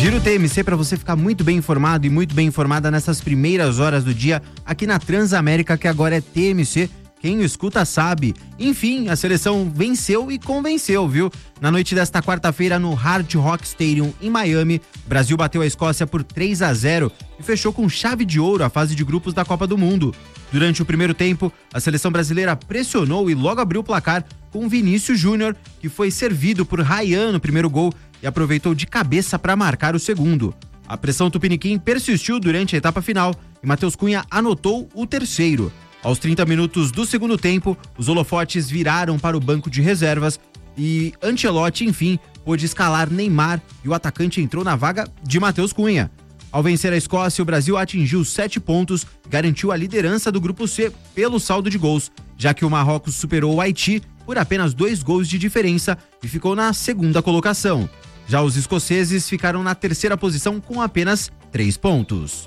Giro TMC para você ficar muito bem informado e muito bem informada nessas primeiras horas do dia aqui na Transamérica, que agora é TMC. Quem escuta sabe. Enfim, a seleção venceu e convenceu, viu? Na noite desta quarta-feira no Hard Rock Stadium em Miami, o Brasil bateu a Escócia por 3-0 e fechou com chave de ouro a fase de grupos da Copa do Mundo. Durante o primeiro tempo, a seleção brasileira pressionou e logo abriu o placar com Vinícius Júnior, que foi servido por Ryan no primeiro gol e aproveitou de cabeça para marcar o segundo. A pressão tupiniquim persistiu durante a etapa final e Matheus Cunha anotou o terceiro. Aos 30 minutos do segundo tempo, os holofotes viraram para o banco de reservas e Ancelotti, enfim, pôde escalar Neymar e o atacante entrou na vaga de Matheus Cunha. Ao vencer a Escócia, o Brasil atingiu 7 pontos, garantiu a liderança do Grupo C pelo saldo de gols, já que o Marrocos superou o Haiti por apenas 2 gols de diferença e ficou na segunda colocação. Já os escoceses ficaram na terceira posição com apenas 3 pontos.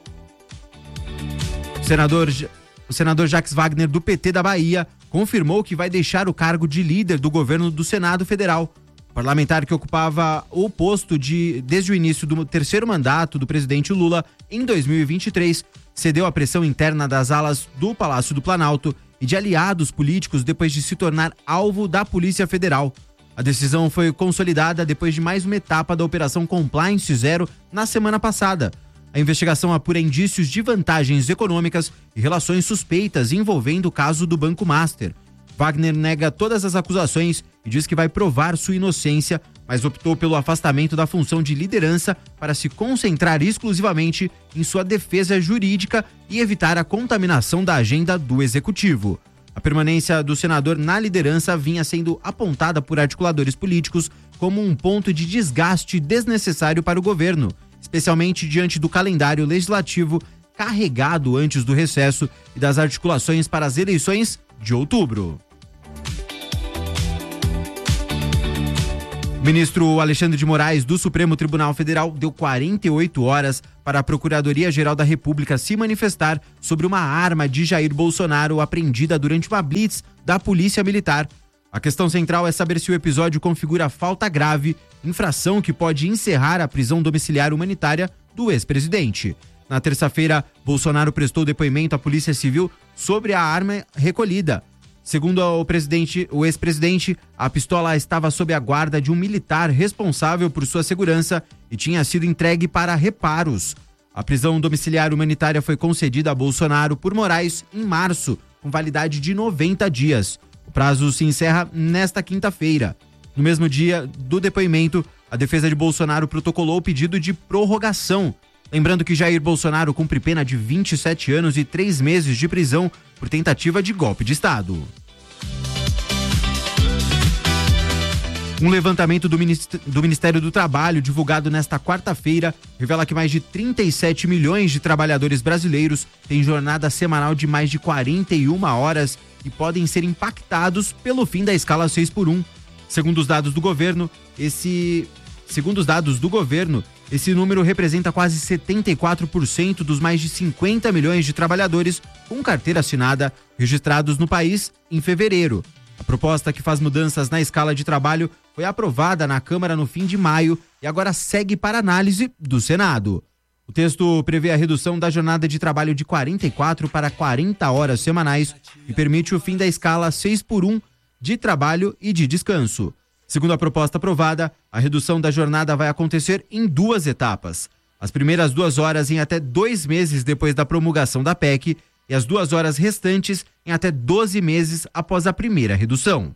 O senador Jacques Wagner, do PT da Bahia, confirmou que vai deixar o cargo de líder do governo do Senado Federal. O parlamentar, que ocupava o posto desde o início do terceiro mandato do presidente Lula, em 2023, cedeu à pressão interna das alas do Palácio do Planalto e de aliados políticos depois de se tornar alvo da Polícia Federal. A decisão foi consolidada depois de mais uma etapa da Operação Compliance Zero na semana passada. A investigação apura indícios de vantagens econômicas e relações suspeitas envolvendo o caso do Banco Master. Wagner nega todas as acusações e diz que vai provar sua inocência, mas optou pelo afastamento da função de liderança para se concentrar exclusivamente em sua defesa jurídica e evitar a contaminação da agenda do executivo. A permanência do senador na liderança vinha sendo apontada por articuladores políticos como um ponto de desgaste desnecessário para o governo, especialmente diante do calendário legislativo carregado antes do recesso e das articulações para as eleições de outubro. O ministro Alexandre de Moraes, do Supremo Tribunal Federal, deu 48 horas para a Procuradoria-Geral da República se manifestar sobre uma arma de Jair Bolsonaro apreendida durante uma blitz da Polícia Militar. A questão central é saber se o episódio configura falta grave, infração que pode encerrar a prisão domiciliar humanitária do ex-presidente. Na terça-feira, Bolsonaro prestou depoimento à Polícia Civil sobre a arma recolhida. Segundo o ex-presidente, a pistola estava sob a guarda de um militar responsável por sua segurança e tinha sido entregue para reparos. A prisão domiciliar humanitária foi concedida a Bolsonaro por Moraes em março, com validade de 90 dias. O prazo se encerra nesta quinta-feira. No mesmo dia do depoimento, a defesa de Bolsonaro protocolou o pedido de prorrogação. Lembrando que Jair Bolsonaro cumpre pena de 27 anos e 3 meses de prisão por tentativa de golpe de Estado. Um levantamento do Ministério do Trabalho, divulgado nesta quarta-feira, revela que mais de 37 milhões de trabalhadores brasileiros têm jornada semanal de mais de 41 horas e podem ser impactados pelo fim da escala 6x1. Segundo os dados do governo, esse número representa quase 74% dos mais de 50 milhões de trabalhadores com carteira assinada registrados no país em fevereiro. A proposta, que faz mudanças na escala de trabalho, foi aprovada na Câmara no fim de maio e agora segue para análise do Senado. O texto prevê a redução da jornada de trabalho de 44 para 40 horas semanais e permite o fim da escala 6x1 de trabalho e de descanso. Segundo a proposta aprovada, a redução da jornada vai acontecer em 2 etapas. As primeiras 2 horas em até 2 meses depois da promulgação da PEC e as 2 horas restantes em até 12 meses após a primeira redução.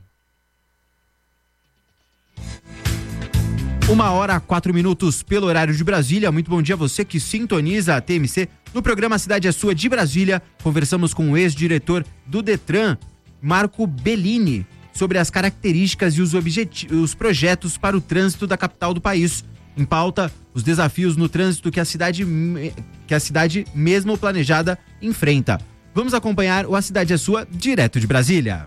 1h04 pelo horário de Brasília. Muito bom dia a você que sintoniza a TMC. No programa Cidade é Sua de Brasília, conversamos com o ex-diretor do Detran, Marco Bellini, sobre as características e os projetos para o trânsito da capital do país. Em pauta, os desafios no trânsito que a cidade mesmo planejada enfrenta. Vamos acompanhar o A Cidade é Sua, direto de Brasília.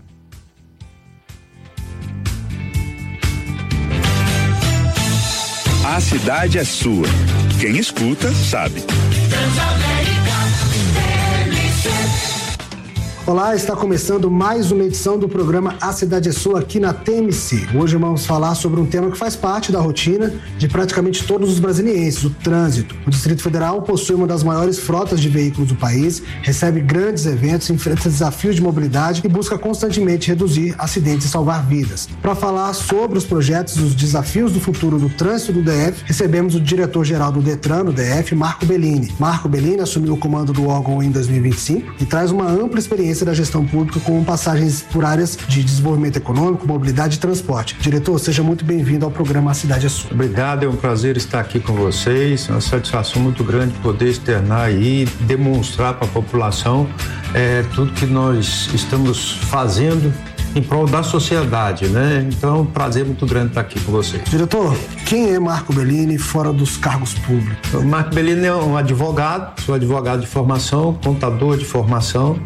A cidade é sua. Quem escuta, sabe. Olá, está começando mais uma edição do programa A Cidade é Sua aqui na TMC. Hoje vamos falar sobre um tema que faz parte da rotina de praticamente todos os brasilienses, o trânsito. O Distrito Federal possui uma das maiores frotas de veículos do país, recebe grandes eventos, enfrenta desafios de mobilidade e busca constantemente reduzir acidentes e salvar vidas. Para falar sobre os projetos e os desafios do futuro do trânsito do DF, recebemos o diretor-geral do Detran no DF, Marco Bellini. Marco Bellini assumiu o comando do órgão em 2025 e traz uma ampla experiência da gestão pública com passagens por áreas de desenvolvimento econômico, mobilidade e transporte. Diretor, seja muito bem-vindo ao programa A Cidade é Sua. Obrigado, é um prazer estar aqui com vocês, é uma satisfação muito grande poder externar aí, demonstrar para a população tudo que nós estamos fazendo em prol da sociedade, né? Então, é um prazer muito grande estar aqui com vocês. Diretor, quem é Marco Bellini fora dos cargos públicos? O Marco Bellini é um advogado, sou advogado de formação, contador de formação,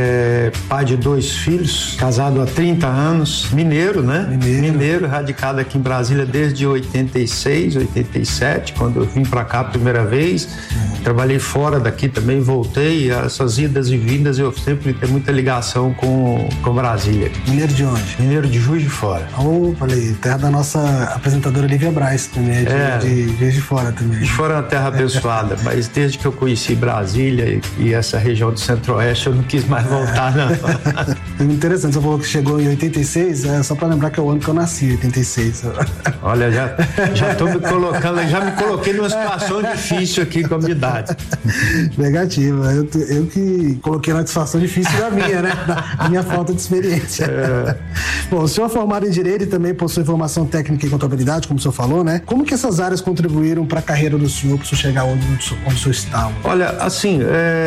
pai de 2 filhos, casado há 30 anos, mineiro, né? Mineiro, radicado aqui em Brasília desde 86, 87, quando eu vim para cá a primeira vez. Trabalhei fora daqui também, voltei. Essas idas e vindas eu sempre tenho muita ligação com Brasília. Mineiro de onde? Mineiro de Juiz de Fora. Falei, terra da nossa apresentadora Lívia Braz também, de Juiz de Fora também. Juiz de Fora é uma terra abençoada, mas desde que eu conheci Brasília e essa região do Centro-Oeste, eu não quis mais voltar, não. Interessante, você falou que chegou em 86, só para lembrar que é o ano que eu nasci, 86. Olha, já tô me colocando, já me coloquei numa situação difícil aqui com a minha idade. Negativa, eu que coloquei na situação difícil da minha, né? Da minha falta de experiência. Bom, o senhor é formado em Direito e também possui formação técnica em contabilidade, como o senhor falou, né? Como que essas áreas contribuíram para a carreira do senhor, para o senhor chegar onde o senhor está? Olha, assim,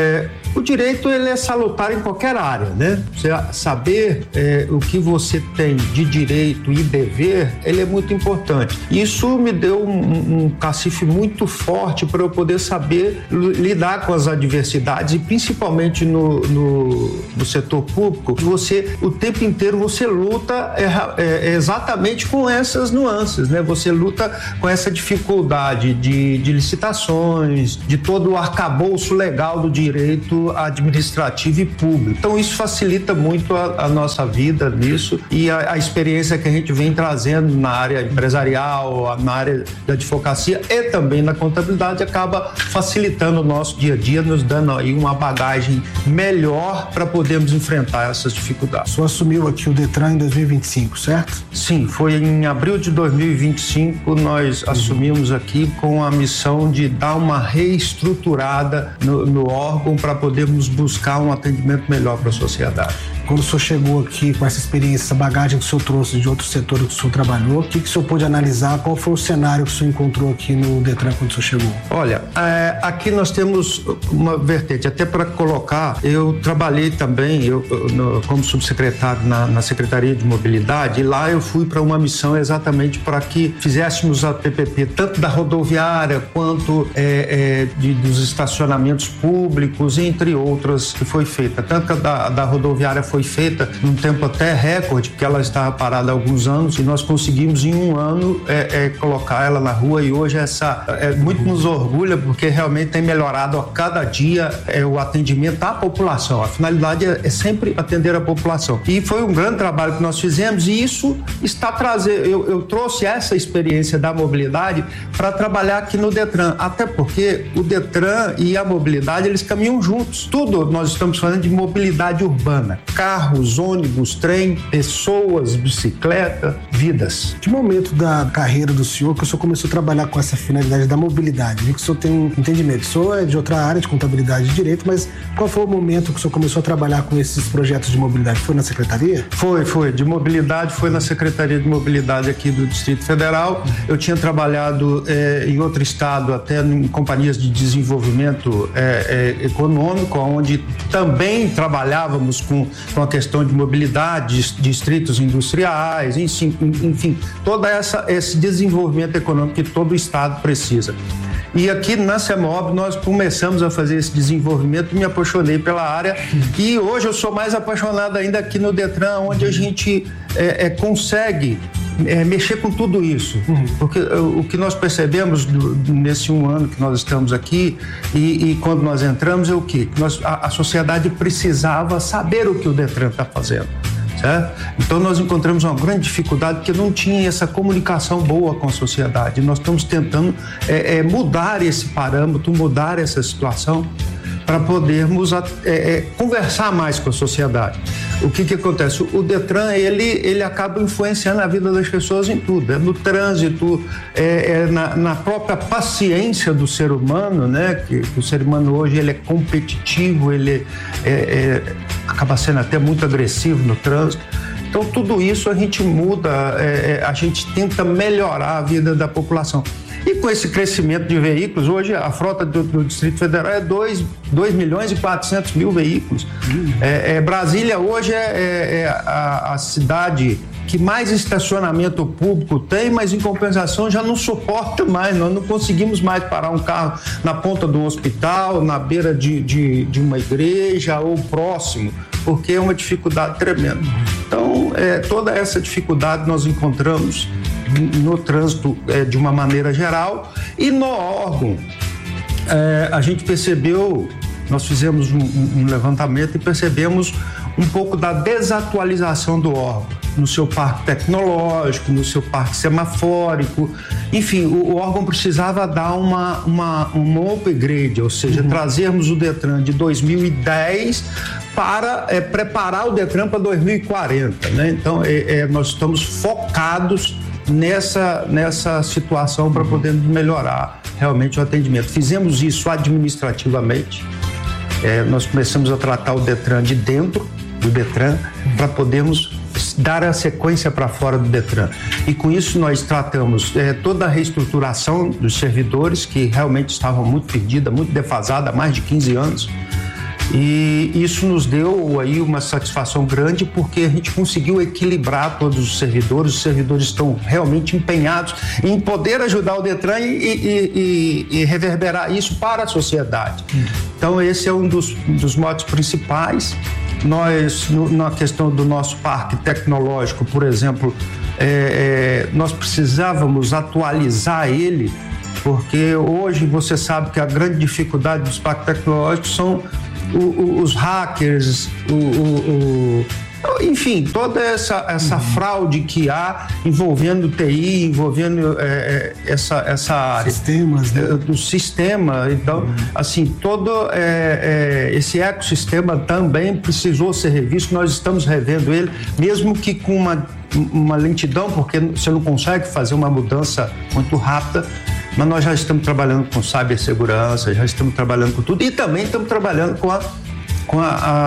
o direito ele é salutar em qualquer área, né? Você saber o que você tem de direito e dever, ele é muito importante. Isso me deu um cacife muito forte para eu poder saber lidar com as adversidades e principalmente no setor público, você o tempo inteiro você luta exatamente com essas nuances, né? Você luta com essa dificuldade de licitações, de todo o arcabouço legal do direito administrativo e público. Então isso facilita muito a nossa vida nisso e a experiência que a gente vem trazendo na área empresarial, na área da advocacia e também na contabilidade acaba facilitando o nosso dia a dia, nos dando aí uma bagagem melhor para podermos enfrentar essas dificuldades. O senhor assumiu aqui o Detran em 2025, certo? Sim, foi em abril de 2025 nós assumimos aqui com a missão de dar uma reestruturada no órgão para podermos buscar um atendimento melhor para a sociedade. Quando o senhor chegou aqui com essa experiência, essa bagagem que o senhor trouxe de outros setores que o senhor trabalhou, o que o senhor pôde analisar? Qual foi o cenário que o senhor encontrou aqui no Detran quando o senhor chegou? Olha, aqui nós temos uma vertente, até para colocar, eu trabalhei também como subsecretário na Secretaria de Mobilidade e lá eu fui para uma missão exatamente para que fizéssemos a PPP tanto da rodoviária quanto dos estacionamentos públicos, entre outras, que foi feita. Tanto que da rodoviária foi feita num tempo até recorde, porque ela estava parada há alguns anos e nós conseguimos em um ano colocar ela na rua e hoje muito nos orgulha porque realmente tem melhorado a cada dia o atendimento à população. A finalidade é sempre atender a população. E foi um grande trabalho que nós fizemos e isso está trazendo, eu trouxe essa experiência da mobilidade para trabalhar aqui no Detran, até porque o Detran e a mobilidade, eles caminham juntos. Tudo nós estamos falando de mobilidade urbana. Carros, ônibus, trem, pessoas, bicicleta, vidas. Que momento da carreira do senhor que o senhor começou a trabalhar com essa finalidade da mobilidade? Vi que o senhor tem um entendimento. O senhor é de outra área, de contabilidade e direito, mas qual foi o momento que o senhor começou a trabalhar com esses projetos de mobilidade? Foi na secretaria? Foi. De mobilidade, foi na Secretaria de Mobilidade aqui do Distrito Federal. Eu tinha trabalhado em outro estado, até em companhias de desenvolvimento econômico, onde também trabalhávamos com a questão de mobilidade, distritos industriais, enfim, todo esse desenvolvimento econômico que todo o estado precisa. E aqui na CEMOB nós começamos a fazer esse desenvolvimento, me apaixonei pela área e hoje eu sou mais apaixonado ainda aqui no Detran, onde a gente consegue mexer com tudo isso, porque o que nós percebemos nesse 1 ano que nós estamos aqui e quando nós entramos é o quê? A sociedade precisava saber o que o Detran está fazendo. Certo? Então nós encontramos uma grande dificuldade porque não tinha essa comunicação boa com a sociedade. Nós estamos tentando mudar esse parâmetro, mudar essa situação para podermos conversar mais com a sociedade. O que acontece? O Detran, ele acaba influenciando a vida das pessoas em tudo, no trânsito, na própria paciência do ser humano, né? Que o ser humano hoje ele é competitivo, ele acaba sendo até muito agressivo no trânsito. Então tudo isso a gente muda, a gente tenta melhorar a vida da população. E com esse crescimento de veículos, hoje a frota do Distrito Federal é 2.400.000 veículos. Brasília hoje é a cidade que mais estacionamento público tem, mas em compensação já não suporta mais, nós não conseguimos mais parar um carro na ponta de um hospital, na beira de uma igreja ou próximo, porque é uma dificuldade tremenda. Então, toda essa dificuldade nós encontramos no trânsito de uma maneira geral e no órgão. A gente percebeu, nós fizemos um levantamento e percebemos um pouco da desatualização do órgão, no seu parque tecnológico, no seu parque semafórico, enfim, o órgão precisava dar um upgrade, ou seja, trazermos o Detran de 2010 para preparar o Detran para 2040, né? Então, nós estamos focados nessa situação para podermos melhorar realmente o atendimento. Fizemos isso administrativamente, nós começamos a tratar o Detran de dentro do Detran para podermos dar a sequência para fora do Detran. E com isso nós tratamos toda a reestruturação dos servidores que realmente estavam muito perdida, muito defasada há mais de 15 anos. E isso nos deu aí uma satisfação grande porque a gente conseguiu equilibrar todos os servidores estão realmente empenhados em poder ajudar o Detran e reverberar isso para a sociedade. Então esse é um dos motivos principais. Nós, na questão do nosso parque tecnológico, por exemplo, nós precisávamos atualizar ele, porque hoje você sabe que a grande dificuldade dos parques tecnológicos são os hackers, enfim, toda essa fraude que há envolvendo TI, envolvendo essa área. Sistemas, né? Do sistema. Então, assim, todo esse ecossistema também precisou ser revisto. Nós estamos revendo ele, mesmo que com uma lentidão, porque você não consegue fazer uma mudança muito rápida. Mas nós já estamos trabalhando com cibersegurança, já estamos trabalhando com tudo e também estamos trabalhando com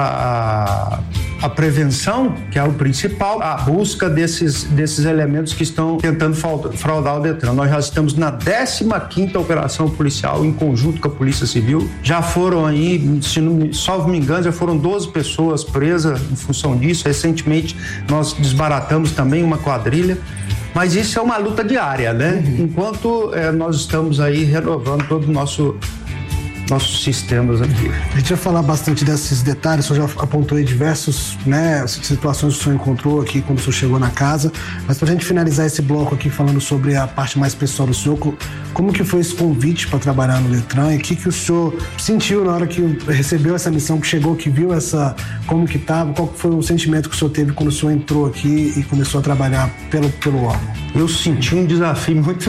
a prevenção, que é o principal, a busca desses elementos que estão tentando fraudar o Detran. Nós já estamos na 15ª operação policial em conjunto com a Polícia Civil. Já foram aí, se não me engano, já foram 12 pessoas presas em função disso. Recentemente nós desbaratamos também uma quadrilha. Mas isso é uma luta diária, né? Enquanto nós estamos aí renovando todo o nossos sistemas aqui. A gente vai falar bastante desses detalhes, o senhor já apontou aí diversas situações que o senhor encontrou aqui quando o senhor chegou na casa, mas pra gente finalizar esse bloco aqui falando sobre a parte mais pessoal do senhor, como que foi esse convite para trabalhar no Detran e o que o senhor sentiu na hora que recebeu essa missão, que chegou, que viu como que estava, qual foi o sentimento que o senhor teve quando o senhor entrou aqui e começou a trabalhar pelo órgão? Eu senti um desafio muito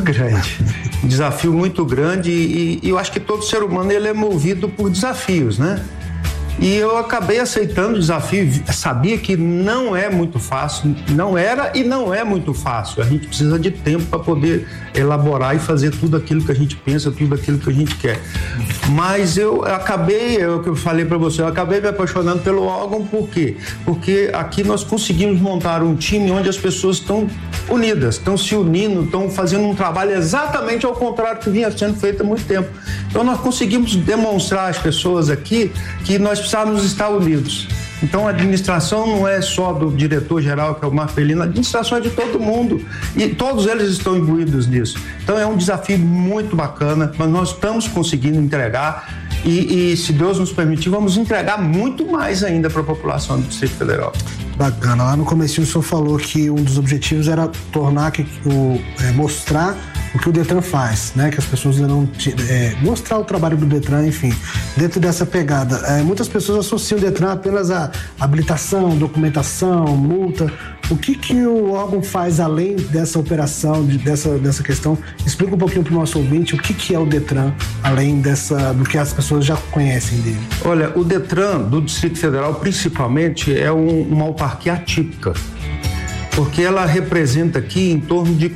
grande, e eu acho que todo ser humano ele é movido por desafios, né? E eu acabei aceitando o desafio, sabia que não é muito fácil, não era e não é muito fácil. A gente precisa de tempo para poder elaborar e fazer tudo aquilo que a gente pensa, tudo aquilo que a gente quer. Mas eu acabei, é o que eu falei para você, eu acabei me apaixonando pelo órgão, por quê? Porque aqui nós conseguimos montar um time onde as pessoas estão unidas, estão se unindo, estão fazendo um trabalho exatamente ao contrário do que vinha sendo feito há muito tempo. Então nós conseguimos demonstrar às pessoas aqui que nós precisávamos estar unidos. Então a administração não é só do diretor-geral, que é o Marcelino, a administração é de todo mundo e todos eles estão imbuídos nisso. Então é um desafio muito bacana, mas nós estamos conseguindo entregar e se Deus nos permitir, vamos entregar muito mais ainda para a população do Distrito Federal. Bacana. Lá no comecinho o senhor falou que um dos objetivos era mostrar o que o Detran faz, né? Que as pessoas não mostrar o trabalho do Detran, enfim. Dentro dessa pegada, muitas pessoas associam o Detran apenas a habilitação, documentação, multa. O que o órgão faz além dessa operação, dessa questão? Explica um pouquinho para o nosso ouvinte o que é o Detran, além do que as pessoas já conhecem dele. Olha, o Detran do Distrito Federal, principalmente, é uma autarquia atípica, porque ela representa aqui em torno de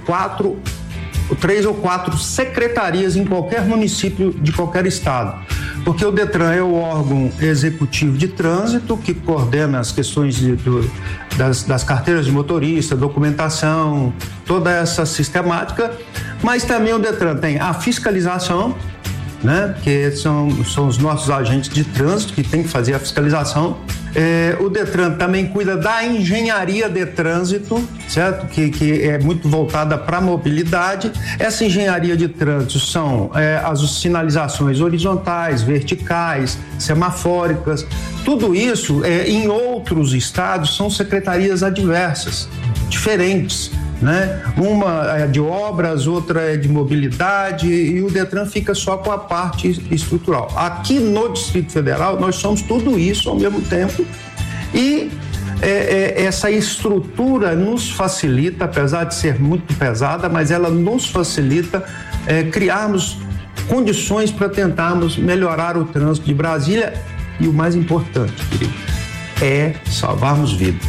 3 ou 4 secretarias em qualquer município de qualquer estado. Porque o Detran é o órgão executivo de trânsito que coordena as questões das carteiras de motorista, documentação, toda essa sistemática, mas também o Detran tem a fiscalização, né, que são os nossos agentes de trânsito que tem que fazer a fiscalização. O Detran também cuida da engenharia de trânsito, certo? Que é muito voltada para a mobilidade. Essa engenharia de trânsito são as sinalizações horizontais, verticais, semafóricas. Tudo isso, em outros estados, são secretarias adversas, diferentes, né? Uma é de obras, outra é de mobilidade, e o Detran fica só com a parte estrutural. Aqui no Distrito Federal nós somos tudo isso ao mesmo tempo, e essa estrutura nos facilita, apesar de ser muito pesada, mas ela nos facilita criarmos condições para tentarmos melhorar o trânsito de Brasília, e o mais importante, querido, é salvarmos vidas.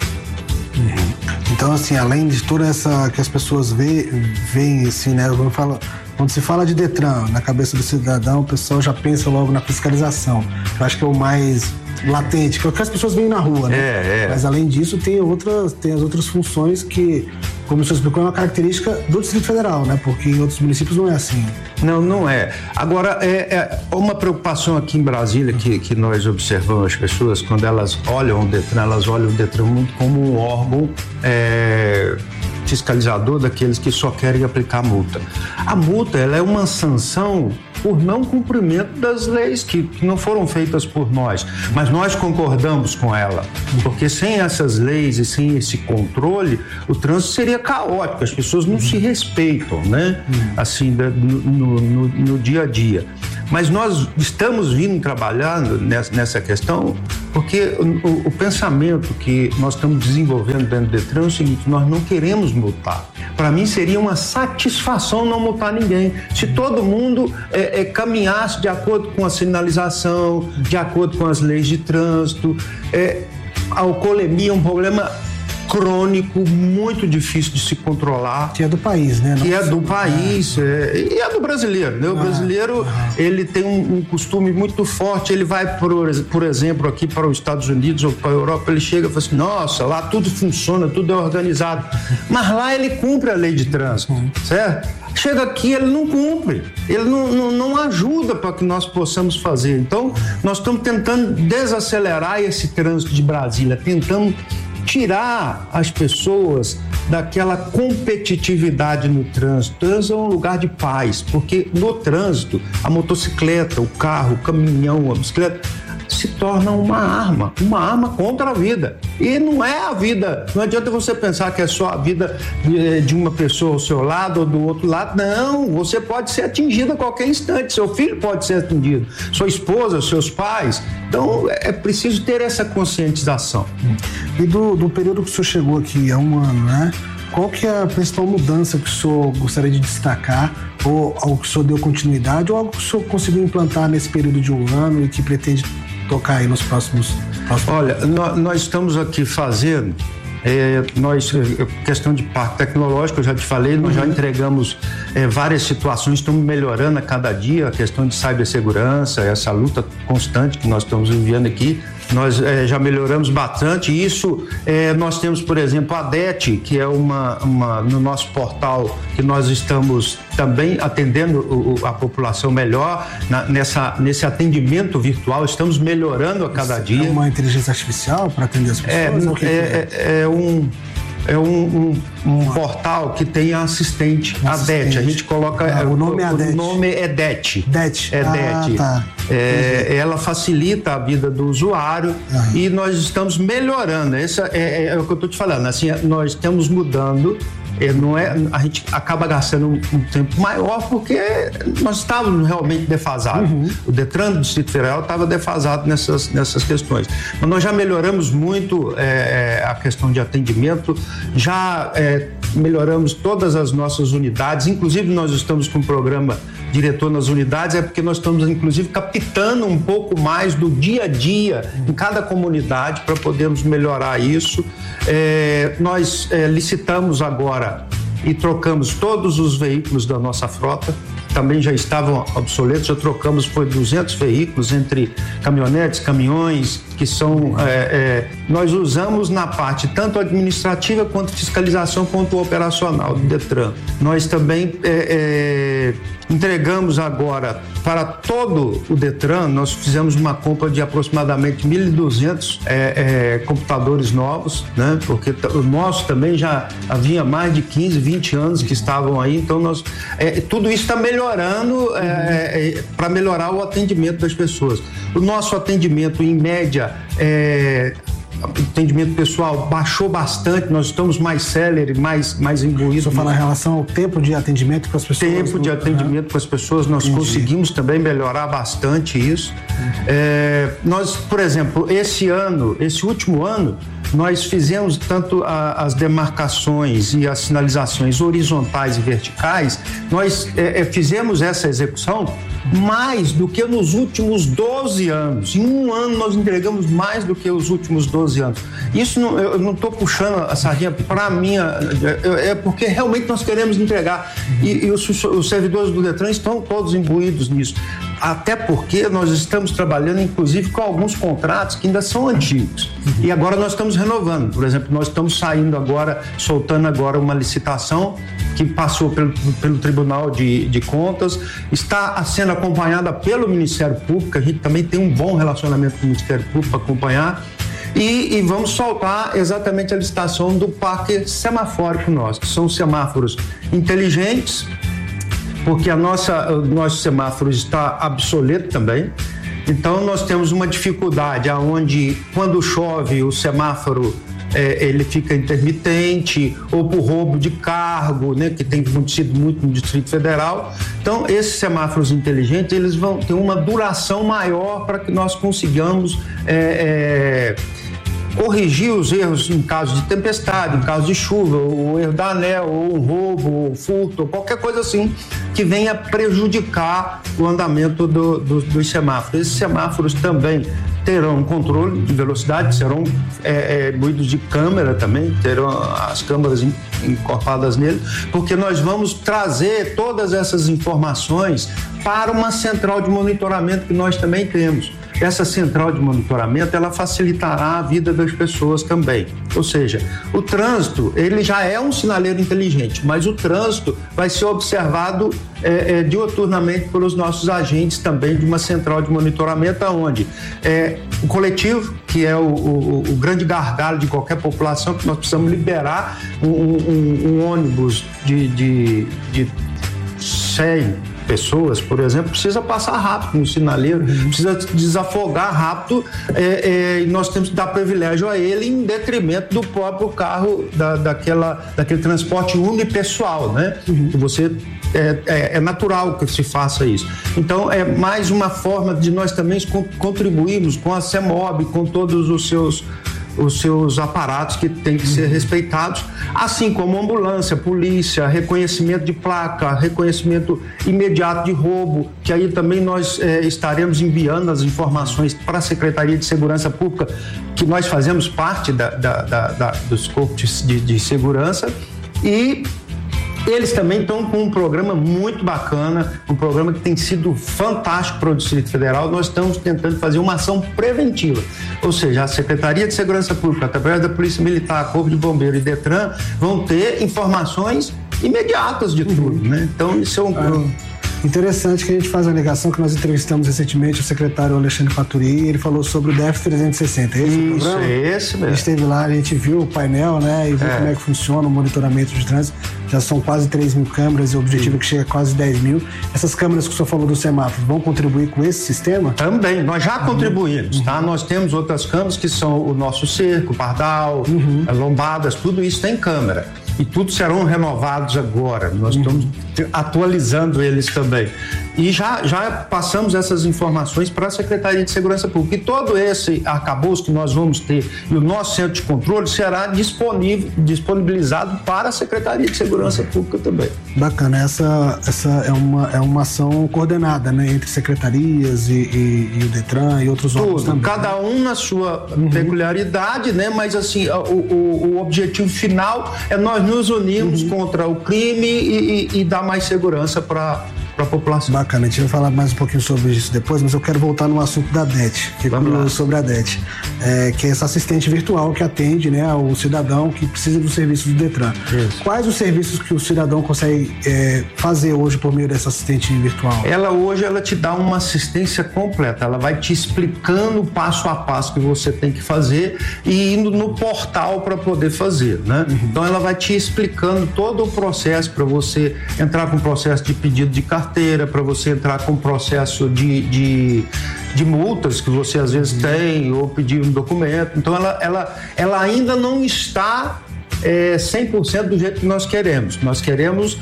Então, assim, além de toda essa que as pessoas veem, assim, né? Quando se fala de Detran na cabeça do cidadão, o pessoal já pensa logo na fiscalização. Eu acho que é o mais latente, que é o que as pessoas veem na rua, né? Mas além disso, tem as outras funções que, como o senhor explicou, é uma característica do Distrito Federal, né? Porque em outros municípios não é assim. Não é. Agora, uma preocupação aqui em Brasília que nós observamos as pessoas, quando elas olham o Detran, elas olham o Detran muito como um órgão fiscalizador daqueles que só querem aplicar multa. A multa, ela é uma sanção por não cumprimento das leis que não foram feitas por nós, mas nós concordamos com ela, porque sem essas leis e sem esse controle, o trânsito seria caótico, as pessoas não se respeitam, né? Assim, no dia a dia. Mas nós estamos vindo trabalhando nessa questão porque o pensamento que nós estamos desenvolvendo dentro do Detran é o seguinte: nós não queremos multar. Para mim seria uma satisfação não multar ninguém. Se todo mundo caminhasse de acordo com a sinalização, de acordo com as leis de trânsito. A alcoolemia é um problema crônico, muito difícil de se controlar. Que é do país, né? Que é do país, e é do brasileiro, né? O brasileiro, ele tem um costume muito forte, ele vai, por exemplo, aqui para os Estados Unidos ou para a Europa, ele chega e fala assim: nossa, lá tudo funciona, tudo é organizado. Mas lá ele cumpre a lei de trânsito, certo? Chega aqui, ele não cumpre, ele não ajuda para que nós possamos fazer. Então, nós estamos tentando desacelerar esse trânsito de Brasília, tentando tirar as pessoas daquela competitividade no trânsito. O trânsito é um lugar de paz, porque no trânsito a motocicleta, o carro, o caminhão, a bicicleta se torna uma arma contra a vida. E não é a vida, não adianta você pensar que é só a vida de uma pessoa ao seu lado ou do outro lado. Não, você pode ser atingido a qualquer instante, seu filho pode ser atingido, sua esposa, seus pais. Então é preciso ter essa conscientização. E do período que o senhor chegou aqui há um ano, né? Qual que é a principal mudança que o senhor gostaria de destacar, ou algo que o senhor deu continuidade, ou algo que o senhor conseguiu implantar nesse período de um ano e que pretende tocar aí nos próximos... Olha, nós estamos aqui fazendo, questão de parque tecnológico, eu já te falei, nós já entregamos várias situações, estamos melhorando a cada dia a questão de cibersegurança, essa luta constante que nós estamos vivendo aqui. Nós já melhoramos bastante. Isso, nós temos, por exemplo, a DET, que é no nosso portal, que nós estamos também atendendo a população melhor nesse atendimento virtual. Estamos melhorando a cada dia. É uma inteligência artificial para atender as pessoas? um portal que tem a assistente, a DET. A gente coloca... o nome é a DET. O nome é DET. DET. DET. Tá. Ela facilita a vida do usuário e nós estamos melhorando. Essa é o que eu estou te falando. Assim, nós estamos mudando. A gente acaba gastando um tempo maior porque nós estávamos realmente defasados. O Detran do Distrito Federal estava defasado nessas questões. Mas nós já melhoramos muito a questão de atendimento, já melhoramos todas as nossas unidades, inclusive nós estamos com um programa diretor nas unidades, porque nós estamos inclusive captando um pouco mais do dia a dia em cada comunidade para podermos melhorar isso. Nós licitamos agora e trocamos todos os veículos da nossa frota, também já estavam obsoletos, já trocamos, foi 200 veículos entre caminhonetes, caminhões, que são, nós usamos na parte tanto administrativa quanto fiscalização quanto operacional do Detran. Nós também entregamos agora para todo o Detran, nós fizemos uma compra de aproximadamente 1.200 computadores novos, né? Porque o nosso também já havia mais de 15, 20 anos que estavam aí, então tudo isso está melhorando para melhorar o atendimento das pessoas. O nosso atendimento, em média, atendimento pessoal baixou bastante, nós estamos mais célere, mais imbuídos. Só falar em relação ao tempo de atendimento para as pessoas. Tempo de atendimento para as pessoas, nós conseguimos também melhorar bastante isso. Nós, por exemplo, esse último ano, nós fizemos tanto as demarcações e as sinalizações horizontais e verticais, nós fizemos essa execução mais do que nos últimos 12 anos. Em um ano nós entregamos mais do que os últimos 12 anos. Isso eu não estou puxando a sardinha para mim, é porque realmente nós queremos entregar. E os servidores do Detran estão todos imbuídos nisso. Até porque nós estamos trabalhando, inclusive, com alguns contratos que ainda são antigos. E agora nós estamos renovando. Por exemplo, nós estamos soltando agora uma licitação que passou pelo Tribunal de Contas, está sendo acompanhada pelo Ministério Público, a gente também tem um bom relacionamento com o Ministério Público para acompanhar, e vamos soltar exatamente a licitação do parque semafórico nosso, que são semáforos inteligentes, porque o nosso semáforo está obsoleto também. Então nós temos uma dificuldade aonde quando chove o semáforo ele fica intermitente, ou por roubo de cargo, né, que tem acontecido muito no Distrito Federal. Então esses semáforos inteligentes, eles vão ter uma duração maior para que nós consigamos corrigir os erros em caso de tempestade, em caso de chuva, ou erro da ANEEL, ou um roubo, ou furto, ou qualquer coisa assim que venha prejudicar o andamento dos semáforos. Esses semáforos também terão controle de velocidade, serão imbuídos de câmera também, terão as câmeras incorporadas nele, porque nós vamos trazer todas essas informações para uma central de monitoramento que nós também temos. Essa central de monitoramento, ela facilitará a vida das pessoas também. Ou seja, o trânsito, ele já é um sinaleiro inteligente, mas o trânsito vai ser observado diuturnamente pelos nossos agentes também de uma central de monitoramento, onde o coletivo, que é o grande gargalo de qualquer população, que nós precisamos liberar um ônibus de 100 pessoas, por exemplo, precisa passar rápido no sinaleiro, precisa desafogar rápido, e nós temos que dar privilégio a ele em detrimento do próprio carro, daquele transporte unipessoal, né? Que você é natural que se faça isso. Então é mais uma forma de nós também contribuirmos com a CEMOB, com todos os seus aparatos que têm que ser respeitados, assim como ambulância, polícia, reconhecimento de placa, reconhecimento imediato de roubo, que aí também nós estaremos enviando as informações para a Secretaria de Segurança Pública, que nós fazemos parte dos corpos de segurança, e eles também estão com um programa muito bacana, um programa que tem sido fantástico para o Distrito Federal. Nós estamos tentando fazer uma ação preventiva, ou seja, a Secretaria de Segurança Pública, através da Polícia Militar, Corpo de Bombeiro e Detran, vão ter informações imediatas de tudo, né? Então isso é Interessante que a gente faz uma ligação que nós entrevistamos recentemente o secretário Alexandre Faturi e ele falou sobre o DEF 360. Isso, é esse mesmo. A gente esteve lá, a gente viu o painel, né, e viu como é que funciona o monitoramento de trânsito. Já são quase 3.000 câmeras e o objetivo é que chega a quase 10.000. Essas câmeras que o senhor falou do semáforo vão contribuir com esse sistema? Também, nós já contribuímos, tá? Nós temos outras câmeras que são o nosso cerco, pardal, lombadas, tudo isso tem câmera. E tudo serão renovados agora. Nós estamos atualizando eles também. E já passamos essas informações para a Secretaria de Segurança Pública. E todo esse arcabouço que nós vamos ter e o nosso centro de controle será disponibilizado para a Secretaria de Segurança Pública também. Bacana. Essa é uma ação coordenada, né, entre secretarias e o Detran e outros órgãos também. Cada um na sua peculiaridade, né? Mas assim, o objetivo final é nós nos unirmos contra o crime e dar mais segurança para a população. Bacana, a gente vai falar mais um pouquinho sobre isso depois, mas eu quero voltar no assunto da DET, sobre a DET, que é essa assistente virtual que atende, né, o cidadão que precisa do serviço do Detran. Isso. Quais os serviços que o cidadão consegue fazer hoje por meio dessa assistente virtual? Ela te dá uma assistência completa, ela vai te explicando passo a passo que você tem que fazer e indo no portal para poder fazer, né? Então ela vai te explicando todo o processo para você entrar com o processo de pedido de carteira, para você entrar com o processo de multas que você às vezes tem, ou pedir um documento. Então ela ainda não está 100% do jeito que nós queremos. Nós queremos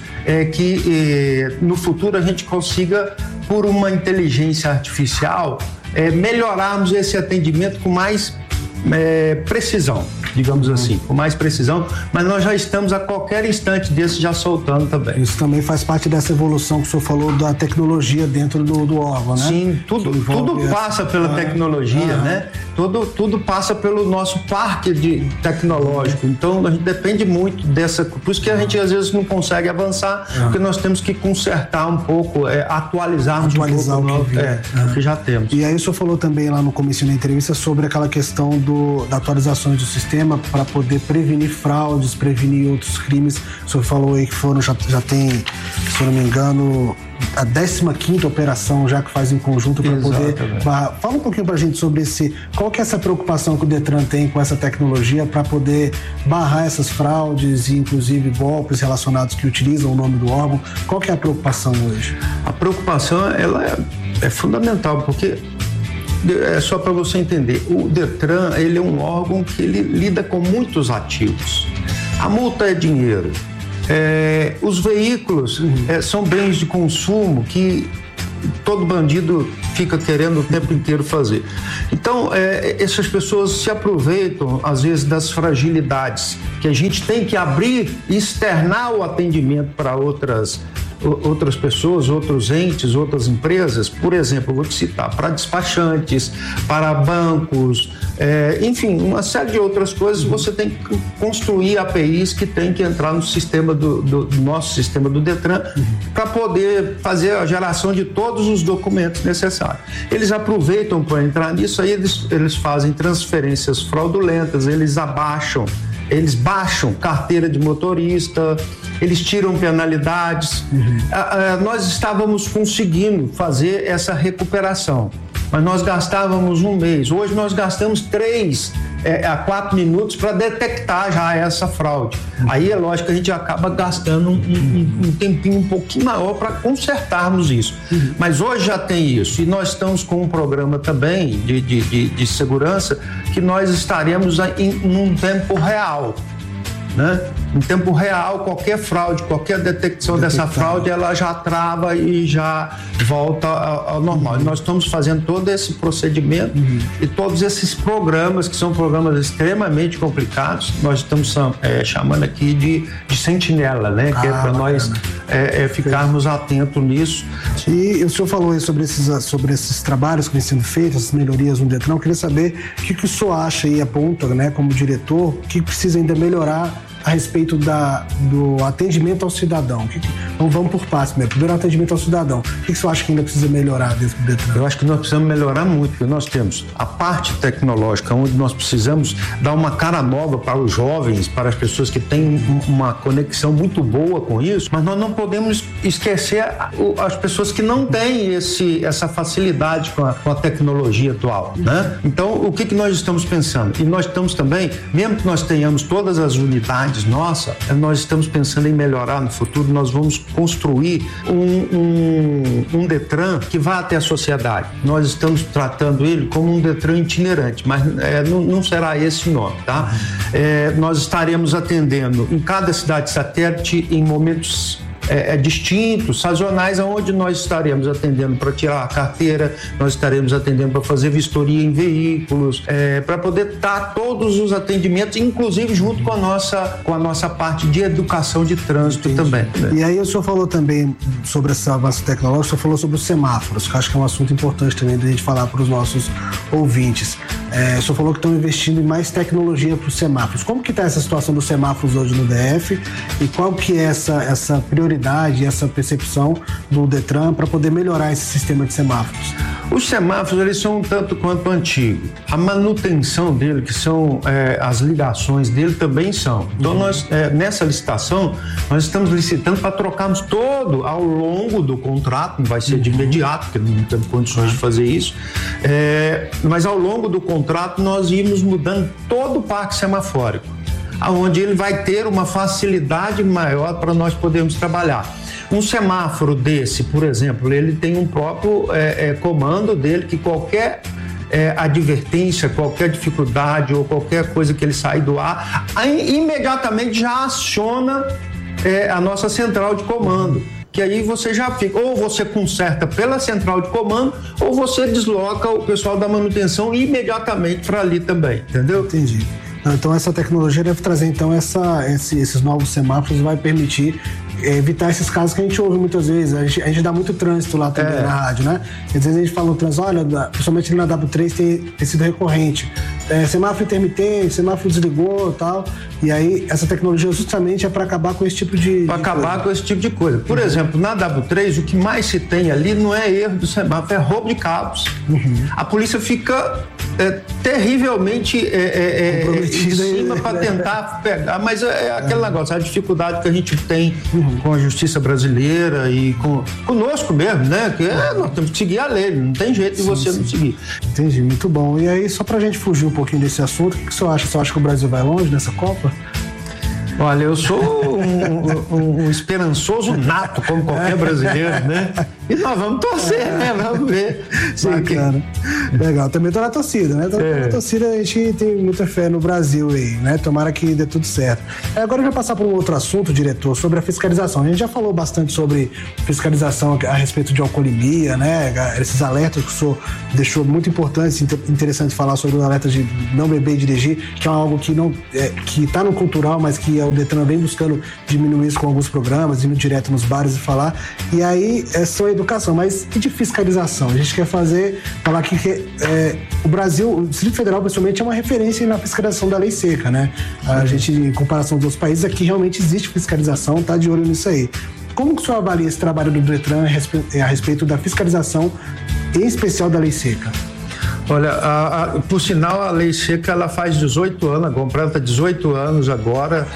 que no futuro a gente consiga, por uma inteligência artificial, melhorarmos esse atendimento com mais precisão, digamos assim, com mais precisão, mas nós já estamos a qualquer instante desse já soltando também. Isso também faz parte dessa evolução que o senhor falou da tecnologia dentro do órgão, né? Sim, tudo passa pela tecnologia, né? Tudo passa pelo nosso parque tecnológico, então a gente depende muito dessa, por isso que a gente às vezes não consegue avançar, porque nós temos que consertar um pouco, atualizar um pouco o que já temos. E aí o senhor falou também lá no começo da entrevista sobre aquela questão da atualizações do sistema para poder prevenir fraudes, prevenir outros crimes. O senhor falou aí que já tem, se eu não me engano, a 15ª operação já que faz em conjunto para poder barrar. Fala um pouquinho pra gente sobre qual que é essa preocupação que o Detran tem com essa tecnologia para poder barrar essas fraudes e inclusive golpes relacionados que utilizam o nome do órgão. Qual que é a preocupação hoje? A preocupação, ela é fundamental, porque só para você entender, o Detran, ele é um órgão que ele lida com muitos ativos. A multa é dinheiro. Os veículos são bens de consumo que todo bandido fica querendo o tempo inteiro fazer. Então, essas pessoas se aproveitam, às vezes, das fragilidades que a gente tem que abrir e externar o atendimento para outras pessoas, outros entes, outras empresas. Por exemplo, eu vou te citar, para despachantes, para bancos, enfim, uma série de outras coisas. Você tem que construir APIs que tem que entrar no sistema do nosso sistema do Detran para poder fazer a geração de todos os documentos necessários. Eles aproveitam para entrar nisso, aí eles fazem transferências fraudulentas, eles baixam carteira de motorista, eles tiram penalidades. Nós estávamos conseguindo fazer essa recuperação, mas nós gastávamos um mês. Hoje nós gastamos 3 a 4 minutos para detectar já essa fraude. Aí é lógico que a gente acaba gastando um tempinho um pouquinho maior para consertarmos isso. Mas hoje já tem isso, e nós estamos com um programa também de segurança que nós estaremos num tempo real, né? Em tempo real, qualquer fraude, qualquer detecção dessa fraude, ela já trava e já volta ao normal. E nós estamos fazendo todo esse procedimento e todos esses programas, que são programas extremamente complicados, nós estamos chamando aqui de sentinela, né? Que é para nós ficarmos atentos nisso. E o senhor falou aí sobre esses trabalhos que vêm sendo feitos, essas melhorias no Detran. Eu queria saber o que o senhor acha e aponta, né, como diretor, que precisa ainda melhorar a respeito do atendimento ao cidadão. Vamos por partes mesmo. Primeiro, o atendimento ao cidadão. O que você acha que ainda precisa melhorar dentro do Detran? Eu acho que nós precisamos melhorar muito, porque nós temos a parte tecnológica, onde nós precisamos dar uma cara nova para os jovens, para as pessoas que têm uma conexão muito boa com isso, mas nós não podemos esquecer as pessoas que não têm essa facilidade com a tecnologia atual, né? Então, o que nós estamos pensando? E nós estamos também, mesmo que nós tenhamos todas as unidades nossas, nós estamos pensando em melhorar no futuro. Nós vamos construir um Detran que vá até a sociedade. Nós estamos tratando ele como um Detran itinerante, mas não será esse o nome, tá? Nós estaremos atendendo em cada cidade satélite em momentos distintos, sazonais, onde nós estaremos atendendo para tirar a carteira, nós estaremos atendendo para fazer vistoria em veículos, para poder estar todos os atendimentos, inclusive junto com a nossa parte de educação de trânsito. Entendi. Também. E aí o senhor falou também sobre esse avanço tecnológico, o senhor falou sobre os semáforos, que eu acho que é um assunto importante também da gente falar para os nossos ouvintes. O senhor falou que estão investindo em mais tecnologia para os semáforos. Como que está essa situação dos semáforos hoje no DF e qual que é essa prioridade e essa percepção do Detran para poder melhorar esse sistema de semáforos? Os semáforos, eles são um tanto quanto antigos. A manutenção dele, que são as ligações dele, também são. Então, nós, nessa licitação, nós estamos licitando para trocarmos todo ao longo do contrato, não vai ser de imediato, porque não temos condições de fazer isso, mas ao longo do contrato nós íamos mudando todo o parque semafórico, onde ele vai ter uma facilidade maior para nós podermos trabalhar. Um semáforo desse, por exemplo, ele tem um próprio comando dele, que qualquer advertência, qualquer dificuldade ou qualquer coisa que ele sair do ar, imediatamente já aciona a nossa central de comando. Que aí você já fica, ou você conserta pela central de comando, ou você desloca o pessoal da manutenção imediatamente para ali também, entendeu? Entendi. Então essa tecnologia deve trazer então esses novos semáforos, vai permitir evitar esses casos que a gente ouve muitas vezes. A gente dá muito trânsito lá também na rádio, né? Às vezes a gente fala no trânsito, olha, principalmente na W3 tem sido recorrente. Semáforo intermitente, semáforo desligou e tal. E aí essa tecnologia justamente é para acabar com esse tipo de com esse tipo de coisa. Por exemplo, na W3, o que mais se tem ali não é erro do semáforo, é roubo de cabos. A polícia fica terrivelmente em cima para tentar pegar, mas é aquele negócio, a dificuldade que a gente tem com a justiça brasileira e conosco mesmo, né? Que nós temos que seguir a lei, não tem jeito de você não seguir. Entendi, muito bom. E aí, só pra gente fugir um pouquinho desse assunto, o que você acha? Você acha que o Brasil vai longe nessa Copa? Olha, eu sou um esperançoso nato, como qualquer brasileiro, né? E nós vamos torcer, né? Vamos ver. Bacana. Legal. Também tô na torcida, né? Na torcida a gente tem muita fé no Brasil aí, né? Tomara que dê tudo certo. Agora a gente vai passar por um outro assunto, diretor, sobre a fiscalização. A gente já falou bastante sobre fiscalização a respeito de alcoolemia, né? Esses alertas que o senhor deixou muito importantes, interessante falar sobre os alertas de não beber e dirigir, que é algo que não que tá no cultural, mas que o Detran vem buscando diminuir isso com alguns programas, indo direto nos bares e falar. E aí é só educação, mas e de fiscalização? A gente quer falar que o Brasil, o Distrito Federal, principalmente, é uma referência na fiscalização da lei seca, né? A gente, em comparação dos outros países, aqui realmente existe fiscalização, tá de olho nisso aí. Como que o senhor avalia esse trabalho do Detran a respeito da fiscalização, em especial da lei seca? Olha, por sinal, a lei seca, ela faz 18 anos, completa 18 anos agora,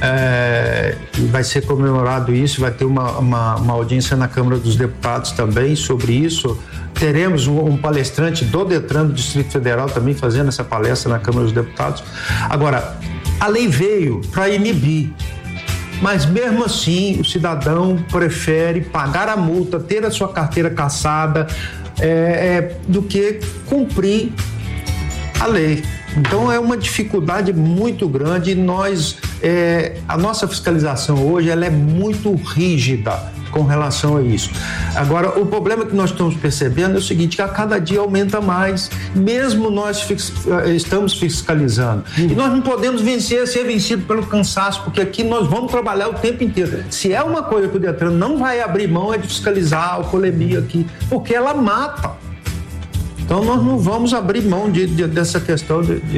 e vai ser comemorado isso, vai ter uma audiência na Câmara dos Deputados também sobre isso. Teremos um palestrante do Detran do Distrito Federal também fazendo essa palestra na Câmara dos Deputados. Agora, a lei veio para inibir, mas mesmo assim o cidadão prefere pagar a multa, ter a sua carteira cassada, do que cumprir a lei. Então é uma dificuldade muito grande e a nossa fiscalização hoje ela é muito rígida com relação a isso. Agora, o problema que nós estamos percebendo é o seguinte, que a cada dia aumenta mais, mesmo nós estamos fiscalizando. E nós não podemos ser vencido pelo cansaço, porque aqui nós vamos trabalhar o tempo inteiro. Se é uma coisa que o Detran não vai abrir mão, é de fiscalizar a alcoolemia aqui, porque ela mata. Então nós não vamos abrir mão dessa questão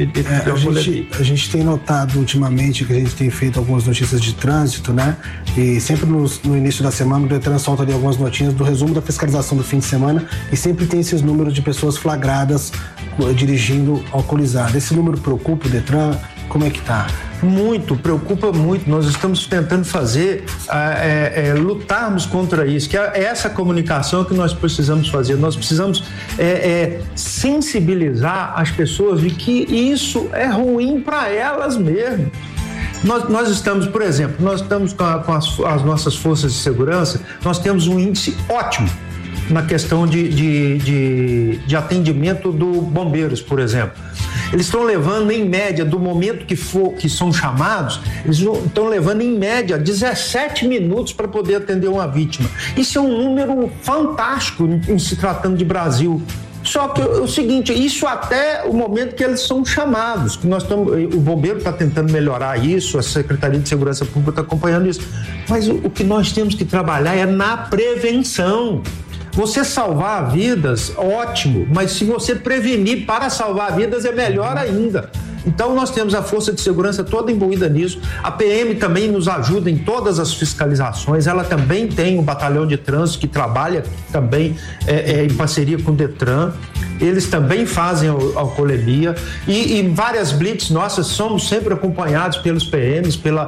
a gente tem notado ultimamente que a gente tem feito algumas notícias de trânsito, né? E sempre no início da semana o Detran solta ali algumas notinhas do resumo da fiscalização do fim de semana e sempre tem esses números de pessoas flagradas dirigindo alcoolizado. Esse número preocupa o Detran? Como é que tá? Muito, preocupa muito. Nós estamos tentando fazer, lutarmos contra isso, que é essa comunicação que nós precisamos fazer. Nós precisamos sensibilizar as pessoas de que isso é ruim para elas mesmo. Nós estamos, por exemplo, com as nossas forças de segurança, nós temos um índice ótimo na questão de atendimento do bombeiros, por exemplo. Eles estão levando, em média, do momento que são chamados, eles estão levando, em média, 17 minutos para poder atender uma vítima. Isso é um número fantástico em se tratando de Brasil. Só que é o seguinte, isso até o momento que eles são chamados, que o bombeiro está tentando melhorar isso, a Secretaria de Segurança Pública está acompanhando isso, mas o que nós temos que trabalhar é na prevenção. Você salvar vidas, ótimo, mas se você prevenir para salvar vidas é melhor ainda. Então nós temos a Força de Segurança toda imbuída nisso, a PM também nos ajuda em todas as fiscalizações, ela também tem um batalhão de trânsito que trabalha também em parceria com o Detran, eles também fazem alcoolemia e várias blitz nossas somos sempre acompanhados pelos PMs, pela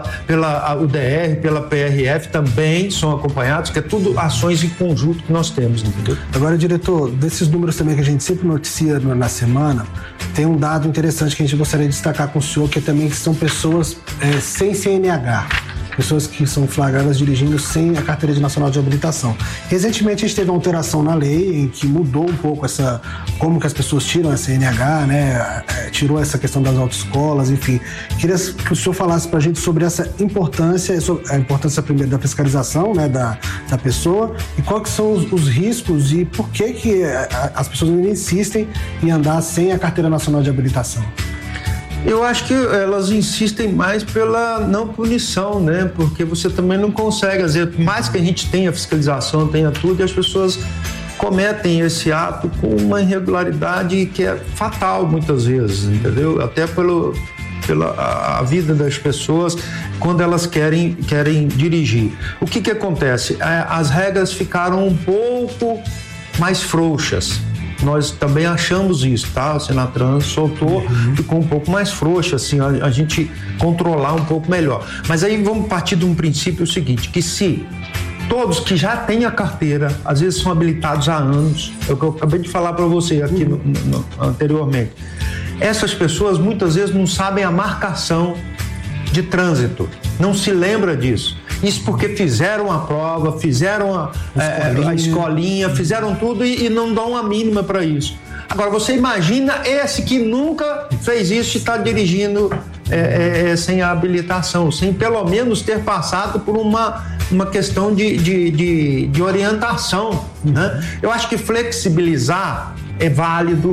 UDR, pela PRF também são acompanhados, que é tudo ações em conjunto que nós temos, entendeu? Agora, diretor, desses números também que a gente sempre noticia na semana, tem um dado interessante que a gente gostaria de destacar com o senhor, que também são pessoas sem CNH. Pessoas que são flagradas dirigindo sem a Carteira Nacional de Habilitação. Recentemente a gente teve uma alteração na lei em que mudou um pouco como que as pessoas tiram a CNH, né? Tirou essa questão das autoescolas, enfim. Queria que o senhor falasse pra gente sobre essa importância, a importância primeiro da fiscalização, né, da pessoa, e quais que são os riscos e por que as pessoas ainda insistem em andar sem a Carteira Nacional de Habilitação. Eu acho que elas insistem mais pela não punição, né? Porque você também não consegue, às vezes, mais que a gente tenha fiscalização, tenha tudo, e as pessoas cometem esse ato com uma irregularidade que é fatal muitas vezes, entendeu? Até pela vida das pessoas quando elas querem dirigir. O que acontece? As regras ficaram um pouco mais frouxas. Nós também achamos isso, tá? O Senatran soltou, ficou um pouco mais frouxo, assim, a gente controlar um pouco melhor. Mas aí vamos partir de um princípio seguinte, que se todos que já têm a carteira, às vezes são habilitados há anos, é o que eu acabei de falar para você aqui anteriormente, essas pessoas muitas vezes não sabem a marcação de trânsito, não se lembra disso. Isso porque fizeram a prova, fizeram a escolinha, fizeram tudo e não dão a mínima para isso. Agora, você imagina esse que nunca fez isso e está dirigindo sem a habilitação, sem pelo menos ter passado por uma questão de orientação, né? Eu acho que flexibilizar é válido,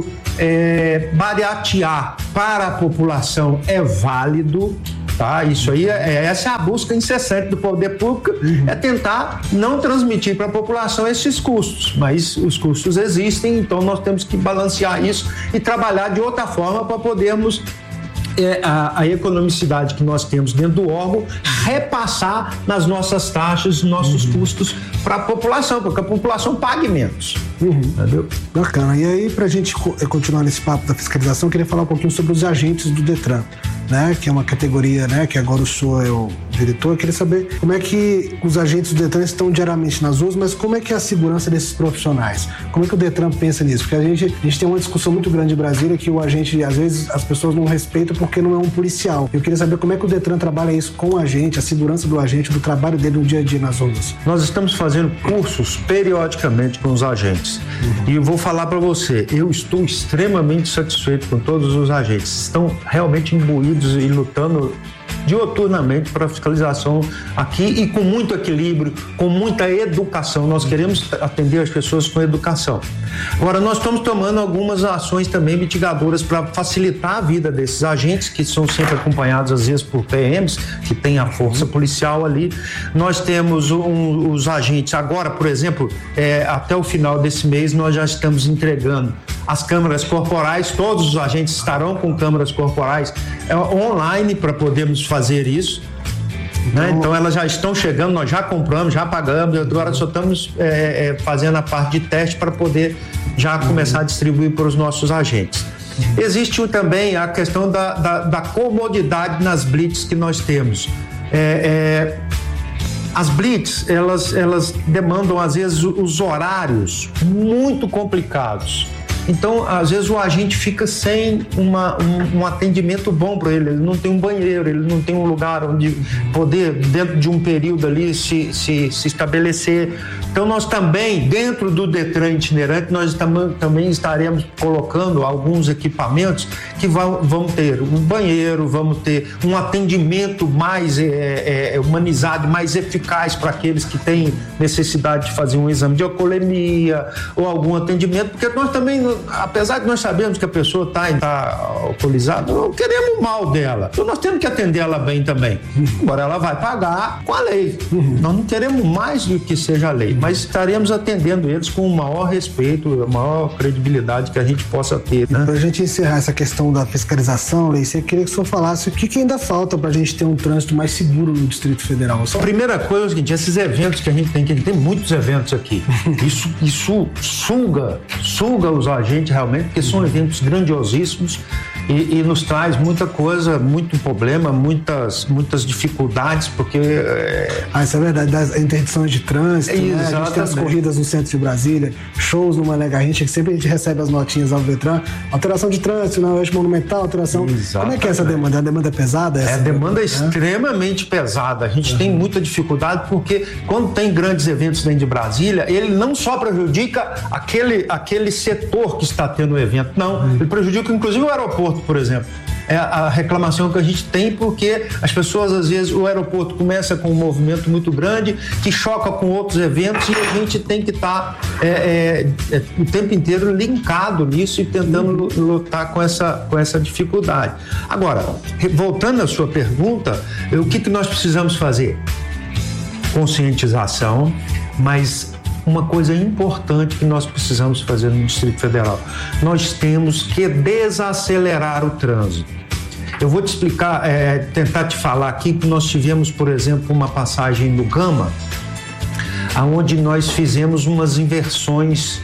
baratear para a população é válido, tá? Isso aí essa é a busca incessante do poder público, é tentar não transmitir para a população esses custos, mas os custos existem, então nós temos que balancear isso e trabalhar de outra forma para podermos a economicidade que nós temos dentro do órgão repassar nas nossas taxas, nossos custos para a população, porque a população pague menos. Entendeu? Bacana. E aí, para a gente continuar nesse papo da fiscalização, eu queria falar um pouquinho sobre os agentes do Detran, né? Que é uma categoria, né? Que agora o senhor é o diretor. Eu queria saber como é que os agentes do Detran estão diariamente nas ruas, mas como é que é a segurança desses profissionais? Como é que o Detran pensa nisso? Porque a gente tem uma discussão muito grande em Brasília que o agente, às vezes, as pessoas não respeitam porque não é um policial. Eu queria saber como é que o Detran trabalha isso com o agente, a segurança do agente, do trabalho dele no dia a dia nas ruas. Nós estamos fazendo cursos periodicamente com os agentes. E eu vou falar para você, eu estou extremamente satisfeito com todos os agentes. Estão realmente imbuídos e lutando dioturnamente para a fiscalização aqui e com muito equilíbrio, com muita educação. Nós queremos atender as pessoas com educação. Agora, nós estamos tomando algumas ações também mitigadoras para facilitar a vida desses agentes, que são sempre acompanhados às vezes por PMs, que tem a força policial ali. Nós temos os agentes, agora, por exemplo, até o final desse mês, nós já estamos entregando as câmeras corporais, todos os agentes estarão com câmeras corporais online para podermos fazer isso. Então elas já estão chegando, nós já compramos, já pagamos, agora só estamos fazendo a parte de teste para poder já começar a distribuir para os nossos agentes. Existe também a questão da comodidade nas blitz que nós temos. As blitz, elas demandam, às vezes, os horários muito complicados. Então, às vezes, o agente fica sem um atendimento bom para ele. Ele não tem um banheiro, ele não tem um lugar onde poder, dentro de um período ali, se estabelecer. Então, nós também, dentro do Detran itinerante, nós também estaremos colocando alguns equipamentos que vão ter um banheiro, vamos ter um atendimento mais humanizado, mais eficaz para aqueles que têm necessidade de fazer um exame de alcoolemia ou algum atendimento, porque nós também, apesar de nós sabermos que a pessoa está alcoolizada, não queremos o mal dela. Então, nós temos que atender ela bem também. Agora, ela vai pagar com a lei. Nós não queremos mais do que seja a lei, mas estaremos atendendo eles com o maior respeito, a maior credibilidade que a gente possa ter. Né? Para a gente encerrar essa questão da fiscalização, Leice, eu queria que o senhor falasse o que ainda falta para a gente ter um trânsito mais seguro no Distrito Federal. A primeira coisa é o seguinte: esses eventos que a gente tem muitos eventos aqui, isso suga os agentes realmente, porque são eventos grandiosíssimos e nos traz muita coisa, muito problema, muitas dificuldades, porque... isso é verdade, das interdições de trânsito, né? A gente tem as corridas no centro de Brasília, shows no Mané Garrincha, que sempre a gente recebe as notinhas ao Detran, alteração de trânsito, na Oeste Monumental, alteração... Exatamente. Como é que é essa demanda? A demanda é pesada? A demanda é extremamente pesada. A gente tem muita dificuldade, porque quando tem grandes eventos dentro de Brasília, ele não só prejudica aquele setor que está tendo o evento, não, ele prejudica inclusive o aeroporto, por exemplo. É a reclamação que a gente tem, porque as pessoas, às vezes, o aeroporto começa com um movimento muito grande que choca com outros eventos, e a gente tem que estar o tempo inteiro linkado nisso e tentando lutar com essa dificuldade. Agora, voltando à sua pergunta, o que nós precisamos fazer? Conscientização, mas uma coisa importante que nós precisamos fazer no Distrito Federal: nós temos que desacelerar o trânsito. Eu vou te explicar, tentar te falar aqui que nós tivemos, por exemplo, uma passagem no Gama, onde nós fizemos umas inversões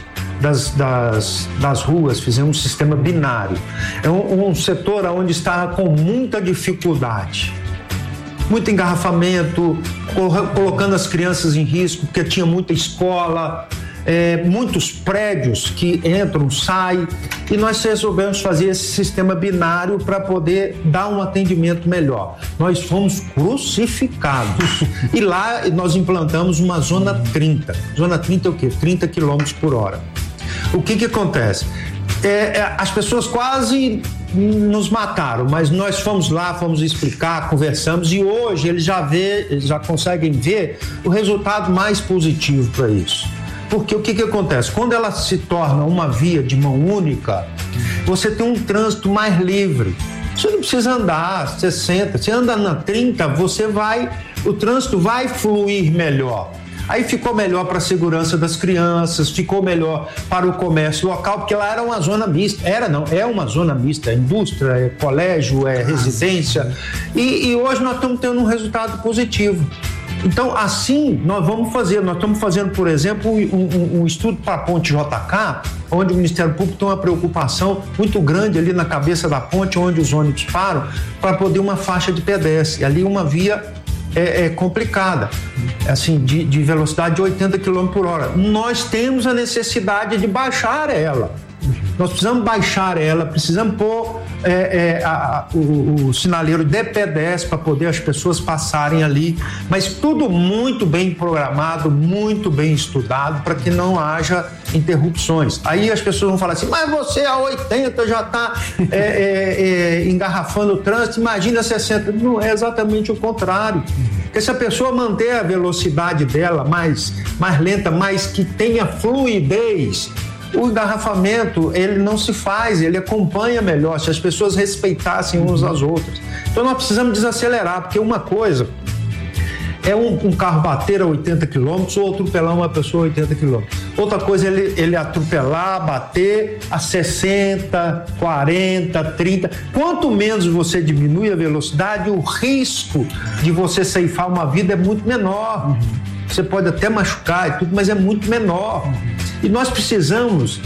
das ruas, fizemos um sistema binário. É um setor onde está com muita dificuldade. Muito engarrafamento, colocando as crianças em risco, porque tinha muita escola, muitos prédios que entram, saem, e nós resolvemos fazer esse sistema binário para poder dar um atendimento melhor. Nós fomos crucificados e lá nós implantamos uma zona 30. Zona 30 é o quê? 30 km por hora. O que acontece? As pessoas quase nos mataram, mas nós fomos lá, fomos explicar, conversamos, e hoje eles já conseguem ver o resultado mais positivo para isso. Porque o que acontece? Quando ela se torna uma via de mão única, você tem um trânsito mais livre. Você não precisa andar 60, você anda na 30, o trânsito vai fluir melhor. Aí ficou melhor para a segurança das crianças, ficou melhor para o comércio local, porque lá era uma zona mista. É uma zona mista, indústria, colégio, residência. E hoje nós estamos tendo um resultado positivo. Então, assim, nós estamos fazendo, por exemplo, um estudo para a ponte JK, onde o Ministério Público tem uma preocupação muito grande ali na cabeça da ponte, onde os ônibus param, para poder uma faixa de pedestre. Ali uma via complicada, assim, de velocidade de 80 km por hora. Nós temos a necessidade de baixar ela. Nós precisamos baixar ela, precisamos pôr o sinaleiro de pedestre para poder as pessoas passarem ali, mas tudo muito bem programado, muito bem estudado, para que não haja interrupções. Aí as pessoas vão falar assim: mas você a 80 já está engarrafando o trânsito, imagina 60. Não, é exatamente o contrário. Porque se a pessoa manter a velocidade dela mais lenta, mas que tenha fluidez, o engarrafamento, ele não se faz, ele acompanha melhor, se as pessoas respeitassem uns às outras. Então nós precisamos desacelerar, porque uma coisa É um carro bater a 80 km ou atropelar uma pessoa a 80 km. Outra coisa é ele atropelar, bater a 60, 40, 30. Quanto menos você diminui a velocidade, o risco de você ceifar uma vida é muito menor. Você pode até machucar e tudo, mas é muito menor. E nós precisamos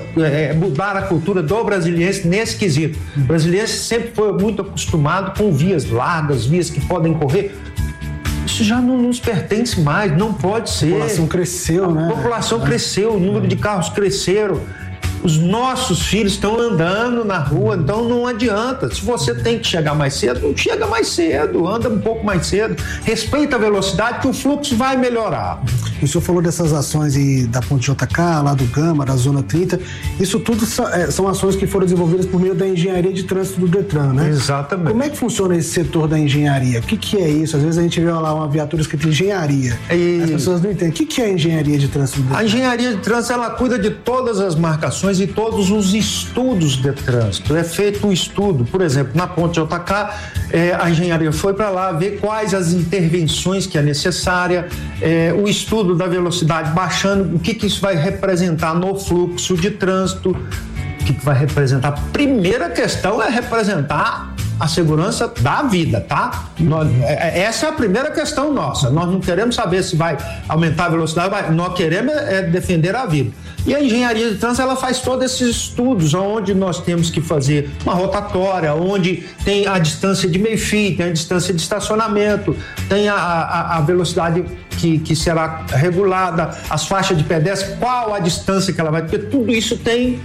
mudar a cultura do brasiliense nesse quesito. O brasiliense sempre foi muito acostumado com vias largas, vias que podem correr. Isso já não nos pertence mais, não pode ser. A população cresceu, né? A população cresceu, o número de carros cresceram. Os nossos filhos estão andando na rua, então não adianta. Se você tem que chegar mais cedo, chega mais cedo, anda um pouco mais cedo, respeita a velocidade que o fluxo vai melhorar. O senhor falou dessas ações da Ponte JK, lá do Gama, da Zona 30, isso tudo são ações que foram desenvolvidas por meio da engenharia de trânsito do Detran, né? Exatamente. Como é que funciona esse setor da engenharia? O que é isso? Às vezes a gente vê lá uma viatura escrita engenharia, as pessoas não entendem. O que é a engenharia de trânsito do Detran? A engenharia de trânsito, ela cuida de todas as marcações e todos os estudos de trânsito. É feito um estudo, por exemplo, na Ponte JK, a engenharia foi para lá ver quais as intervenções que é necessária, o estudo da velocidade baixando, o que isso vai representar no fluxo de trânsito, o que vai representar. A primeira questão é representar a segurança da vida, tá? Essa é a primeira questão nossa. Nós não queremos saber se vai aumentar a velocidade, nós queremos defender a vida. E a engenharia de trânsito, ela faz todos esses estudos, onde nós temos que fazer uma rotatória, onde tem a distância de meio-fio, tem a distância de estacionamento, tem a velocidade que será regulada, as faixas de pedestre, qual a distância que ela vai ter, tudo isso tem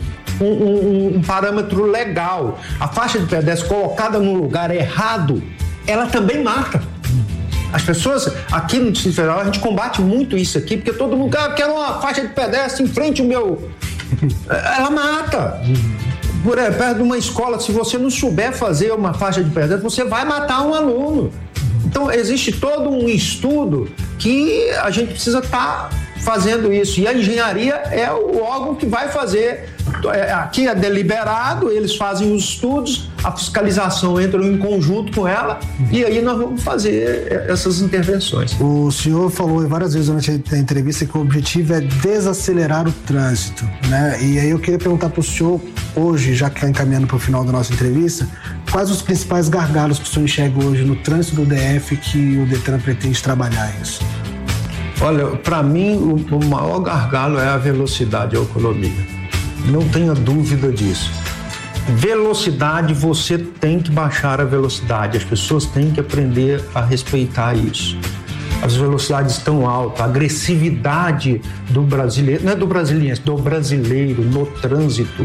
um parâmetro legal. A faixa de pedestre colocada no lugar errado, ela também mata. As pessoas, aqui no Distrito Federal, a gente combate muito isso aqui, porque todo mundo quer uma faixa de pedestre em frente ao meu... Ela mata. Perto de uma escola, se você não souber fazer uma faixa de pedestre, você vai matar um aluno. Então, existe todo um estudo que a gente precisa estar fazendo isso. E a engenharia é o órgão que vai fazer. Aqui é deliberado, eles fazem os estudos, a fiscalização entra em conjunto com ela e aí nós vamos fazer essas intervenções. O senhor falou várias vezes durante a entrevista que o objetivo é desacelerar o trânsito, né? E aí eu queria perguntar para o senhor hoje, já que está encaminhando para o final da nossa entrevista, quais os principais gargalos que o senhor enxerga hoje no trânsito do DF que o Detran pretende trabalhar isso? Olha, para mim o maior gargalo é a velocidade e a economia. Não tenha dúvida disso. Velocidade, você tem que baixar a velocidade. As pessoas têm que aprender a respeitar isso. As velocidades estão altas, a agressividade do brasileiro, não é do brasiliense, do brasileiro no trânsito.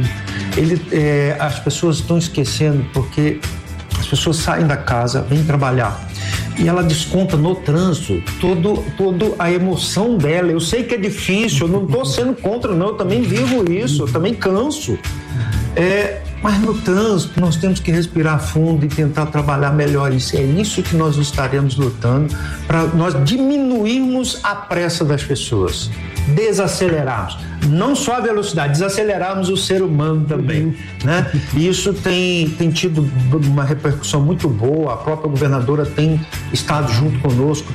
As pessoas estão esquecendo porque as pessoas saem da casa, vêm trabalhar. E ela desconta no trânsito toda a emoção dela. Eu sei que é difícil, eu não estou sendo contra, não. Eu também vivo isso, eu também canso. Mas no trânsito nós temos que respirar fundo e tentar trabalhar melhor isso. É isso que nós estaremos lutando para nós diminuirmos a pressa das pessoas, desacelerarmos. Não só a velocidade, desacelerarmos o ser humano também, né? E isso tem tido uma repercussão muito boa. A própria governadora tem estado junto conosco,